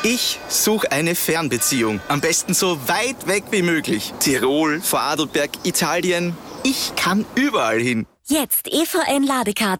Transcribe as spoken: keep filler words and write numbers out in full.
Ich suche eine Fernbeziehung. Am besten so weit weg wie möglich. Tirol, Vorarlberg, Italien. Ich kann überall hin. Jetzt E V N Ladekarten.